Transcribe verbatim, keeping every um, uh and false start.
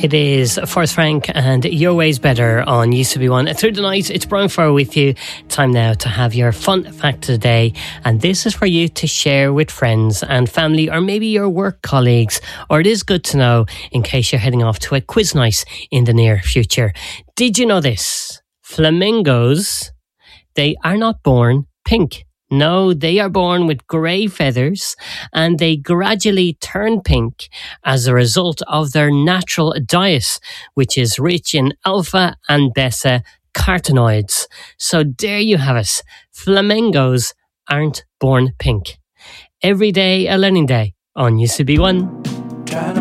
It is Forrest Frank and Your Way's Better on Used to Be One. Through the night, it's Brian Farr with you. Time now to have your fun fact of the day. And this is for you to share with friends and family, or maybe your work colleagues. Or it is good to know in case you're heading off to a quiz night in the near future. Did you know this? Flamingos, they are not born pink. No, they are born with grey feathers, and they gradually turn pink as a result of their natural diet, which is rich in alpha and beta carotenoids. So there you have it. Flamingos aren't born pink. Every day a learning day on U C B one.